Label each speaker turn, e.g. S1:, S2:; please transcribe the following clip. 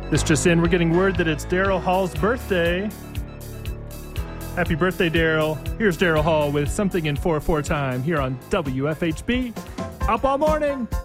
S1: This just in, we're getting word that it's Daryl Hall's birthday. Happy birthday, Daryl. Here's Daryl Hall with Something in 4/4 Time here on WFHB. Up all morning.